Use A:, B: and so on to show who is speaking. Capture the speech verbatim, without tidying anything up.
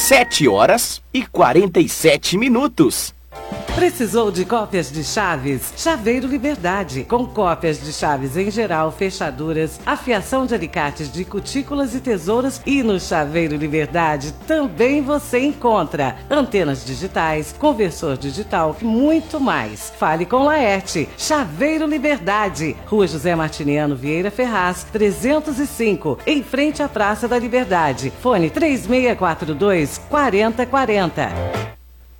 A: sete horas e quarenta e sete minutos.
B: Precisou de cópias de chaves? Chaveiro Liberdade, com cópias de chaves em geral, fechaduras, afiação de alicates de cutículas e tesouras. E no Chaveiro Liberdade também você encontra antenas digitais, conversor digital e muito mais. Fale com Laerte. Chaveiro Liberdade, Rua José Martiniano Vieira Ferraz, trezentos e cinco, em frente à Praça da Liberdade. Fone três seis quatro dois, quatro zero quatro zero.